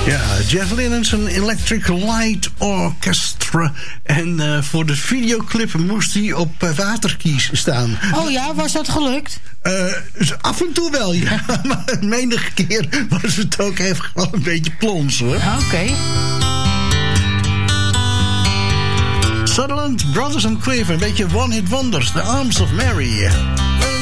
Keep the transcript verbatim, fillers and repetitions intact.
Ja, Jeff Lynne en zijn Electric Light Orchestra. En uh, voor de videoclip moest hij op uh, waterkies staan. Oh ja, was dat gelukt? Uh, af en toe wel, ja. Maar menige keer was het ook even wel een beetje plons, hoor. Oké. Okay. Sutherland, Brothers and Craven, een beetje one-hit wonders. The Arms of Mary.